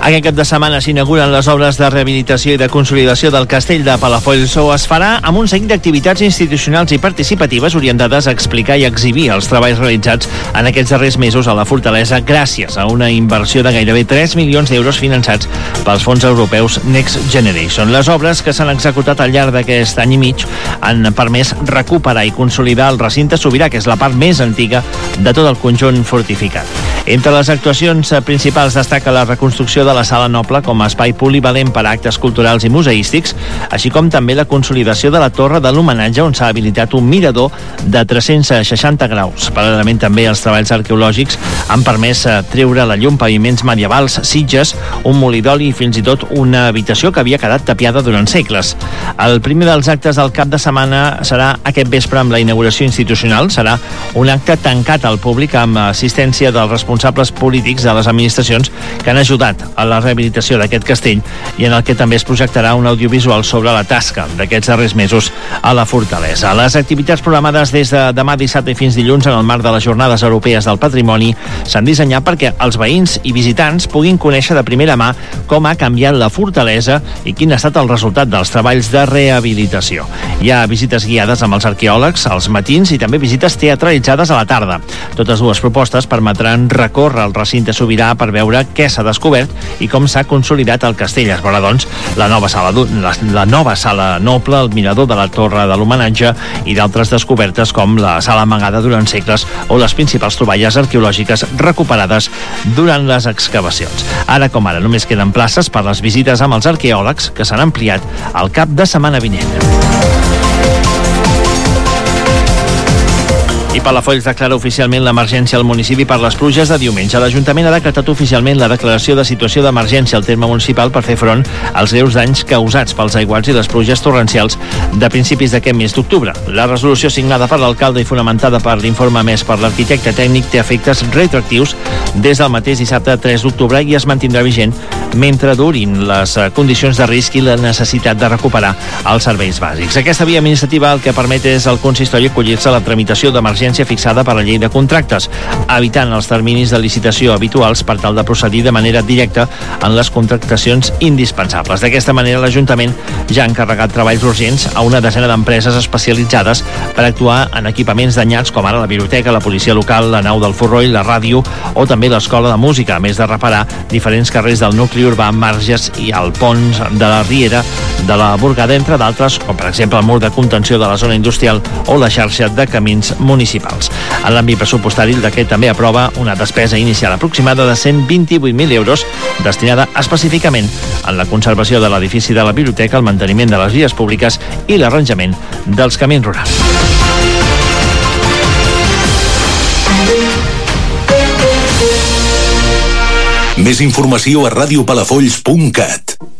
Aquest cap de setmana s'inauguren les obres de rehabilitació i de consolidació del castell de Palafolls. Es farà amb un seguit d'activitats institucionals i participatives orientades a explicar i exhibir els treballs realitzats en aquests darrers mesos a la fortalesa gràcies a una inversió de gairebé 3 milions d'euros finançats pels fons europeus Next Generation. Les obres que s'han executat al llarg d'aquest any i mig han permès recuperar i consolidar el recinte sobirà, que és la part més antiga de tot el conjunt fortificat. Entre les actuacions principals destaca la reconstrucció de la Sala Noble com a espai polivalent per a actes culturals i museístics, així com també la consolidació de la Torre de l'Homenatge, on s'ha habilitat un mirador de 360 graus. Paral·lelament també els treballs arqueològics han permès treure a la llum paviments medievals, sitges, un molí d'oli i fins i tot una habitació que havia quedat tapiada durant segles. El primer dels actes del cap de setmana serà aquest vespre amb la inauguració institucional. Serà un acte tancat al públic amb assistència dels responsables polítics de les administracions que han ajudat a la rehabilitació d'aquest castell i en el que també es projectarà un audiovisual sobre la tasca d'aquests darrers mesos a la fortalesa. Les activitats programades des de demà dissabte i fins dilluns en el marc de les Jornades Europees del Patrimoni s'han dissenyat perquè els veïns i visitants puguin conèixer de primera mà com ha canviat la fortalesa i quin ha estat el resultat dels treballs de rehabilitació. Hi ha visites guiades amb els arqueòlegs als matins i també visites teatralitzades a la tarda. Totes dues propostes permetran recórrer el recinte sobirà per veure què s'ha descobert i com s'ha consolidat el castell. Es veurà, doncs, la nova sala noble, el mirador de la Torre de l'Homenatge i d'altres descobertes com la sala amagada durant segles o les principals troballes arqueològiques recuperades durant les excavacions. Ara com ara només queden places per les visites amb els arqueòlegs, que s'han ampliat al cap de setmana vinent. I Palafolls declara oficialment l'emergència al municipi per les pluges de diumenge. L'Ajuntament ha decretat oficialment la declaració de situació d'emergència al terme municipal per fer front als greus danys causats pels aiguats i les pluges torrencials de principis d'aquest mes d'octubre. La resolució signada per l'alcalde i fonamentada per l'informe emès per l'arquitecte tècnic té efectes retroactius des del mateix dissabte 3 d'octubre i es mantindrà vigent mentre durin les condicions de risc i la necessitat de recuperar els serveis bàsics. Aquesta via administrativa el que permet és al consistori acollir-se a la tramitació d'emergència fixada per la llei de contractes, evitant els terminis de licitació habituals per tal de procedir de manera directa en les contractacions indispensables. D'aquesta manera, l'Ajuntament ja ha encarregat treballs urgents a una desena d'empreses especialitzades per actuar en equipaments danyats com ara la biblioteca, la policia local, la nau del Forroll, la ràdio o també l'escola de música, a més de reparar diferents carrers del nucli urbà, marges i el pont de la Riera de la Burgada, entre d'altres, com per exemple el mur de contenció de la zona industrial o la xarxa de camins municipals. En l'àmbit pressupostari, el decret també aprova una despesa inicial aproximada de 128.000 euros destinada específicament en la conservació de l'edifici de la biblioteca, el manteniment de les vies públiques i l'arranjament dels camins rurals. Més informació a radiopalafolls.cat.